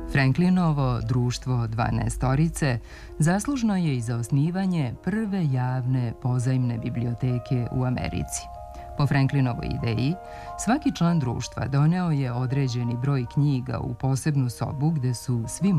Franklinovo društvo 12 zaslužno je i za osnivanje prve javne pozajmne biblioteke u Americi. Po Franklinovoj ideji, svaki član društva doneo je određeni broj knjiga u posebnu sobu gde su svi